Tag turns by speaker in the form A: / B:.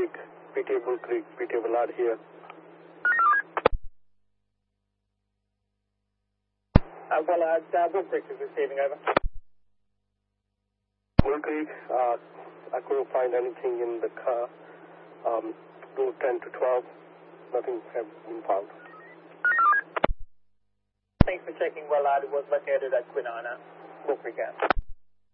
A: Creek, PTA Bull Creek, PTA Ballard here.
B: Ballard, Bull Creek is receiving, over.
A: Bull Creek, I couldn't find anything in the car. Route 10 to 12, nothing has been found.
B: Thanks for checking, Ballard. It was located at Quinana, Bull Creek.